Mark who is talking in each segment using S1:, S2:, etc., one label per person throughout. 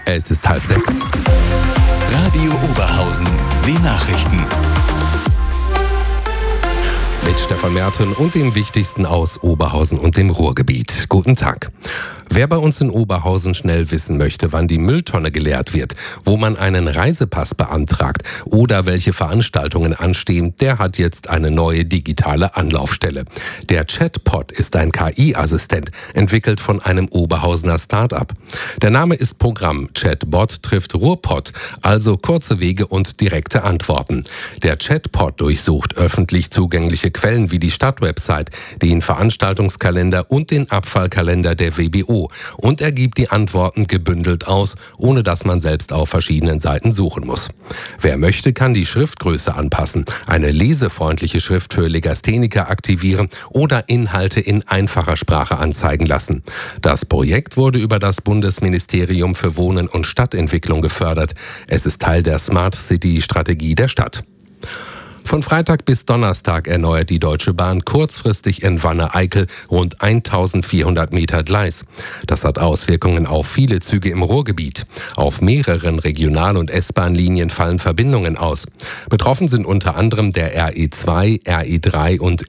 S1: Es ist 5:30.
S2: Radio Oberhausen, die Nachrichten.
S1: Mit Stefan Merten und dem Wichtigsten aus Oberhausen und dem Ruhrgebiet. Guten Tag. Wer bei uns in Oberhausen schnell wissen möchte, wann die Mülltonne geleert wird, wo man einen Reisepass beantragt oder welche Veranstaltungen anstehen, der hat jetzt eine neue digitale Anlaufstelle. Der Chatbot ist ein KI-Assistent, entwickelt von einem Oberhausener Start-up. Der Name ist Programm. Chatbot trifft Ruhrpott, also kurze Wege und direkte Antworten. Der Chatbot durchsucht öffentlich zugängliche Quellen wie die Stadtwebsite, den Veranstaltungskalender und den Abfallkalender der WBO und er gibt die Antworten gebündelt aus, ohne dass man selbst auf verschiedenen Seiten suchen muss. Wer möchte, kann die Schriftgröße anpassen, eine lesefreundliche Schrift für Legastheniker aktivieren oder Inhalte in einfacher Sprache anzeigen lassen. Das Projekt wurde über das Bundesministerium für Wohnen und Stadtentwicklung gefördert. Es ist Teil der Smart City-Strategie der Stadt. Von Freitag bis Donnerstag erneuert die Deutsche Bahn kurzfristig in Wanne-Eickel rund 1400 Meter Gleis. Das hat Auswirkungen auf viele Züge im Ruhrgebiet. Auf mehreren Regional- und S-Bahn-Linien fallen Verbindungen aus. Betroffen sind unter anderem der RE2, RE3 und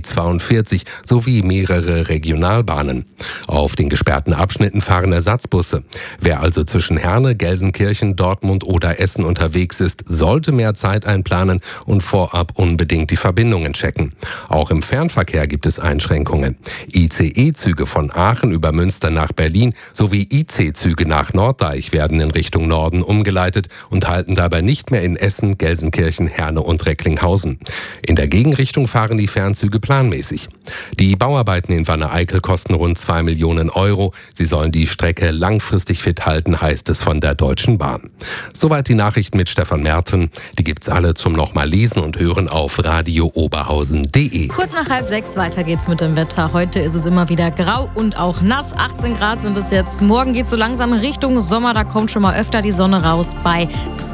S1: RE42 sowie mehrere Regionalbahnen. Auf den gesperrten Abschnitten fahren Ersatzbusse. Wer also zwischen Herne, Gelsenkirchen, Dortmund oder Essen unterwegs ist, sollte mehr Zeit einplanen und vorab unbedingt die Verbindungen checken. Auch im Fernverkehr gibt es Einschränkungen. ICE-Züge von Aachen über Münster nach Berlin sowie IC-Züge nach Norddeich werden in Richtung Norden umgeleitet und halten dabei nicht mehr in Essen, Gelsenkirchen, Herne und Recklinghausen. In der Gegenrichtung fahren die Fernzüge planmäßig. Die Bauarbeiten in Wanne-Eickel kosten rund 2 Millionen Euro. Sie sollen die Strecke langfristig fit halten, heißt es von der Deutschen Bahn. Soweit die Nachrichten mit Stefan Merten. Die gibt's alle zum nochmal lesen und hören auf radiooberhausen.de.
S3: Kurz nach 5:30 weiter geht's mit dem Wetter. Heute ist es immer wieder grau und auch nass. 18 Grad sind es jetzt. Morgen geht so langsam Richtung Sommer. Da kommt schon mal öfter die Sonne raus bei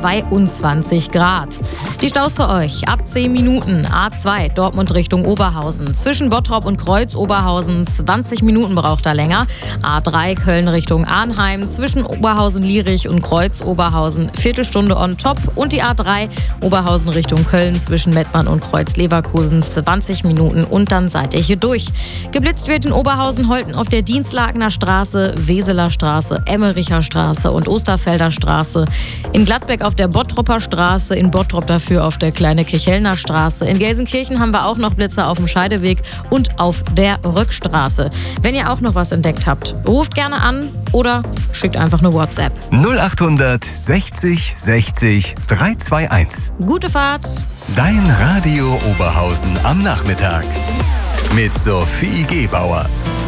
S3: 22 Grad. Die Staus für euch. Ab 10 Minuten. A2 Dortmund Richtung Oberhausen. Zwischen Bottrop und Kreuz Oberhausen 20 Minuten braucht er länger. A3 Köln Richtung Arnheim. Zwischen Oberhausen-Lierich und Kreuz Oberhausen Viertelstunde on top. Und die A3 Oberhausen Richtung Köln zwischen Mettmann und Kreuz Leverkusen 20 Minuten und dann seid ihr hier durch. Geblitzt wird in Oberhausen-Holten auf der Dienstlakener Straße, Weseler Straße, Emmericher Straße und Osterfelder Straße. In Gladbeck auf der Bottropper Straße, in Bottrop dafür auf der Kleine Kirchhellner Straße. In Gelsenkirchen haben wir auch noch Blitzer auf dem Scheideweg und auf der Rückstraße. Wenn ihr auch noch was entdeckt habt, ruft gerne an oder schickt einfach eine WhatsApp.
S2: 0800 60 60 321.
S3: Gute Fahrt!
S2: Dein Radio Oberhausen am Nachmittag. Mit Sophie Gebauer.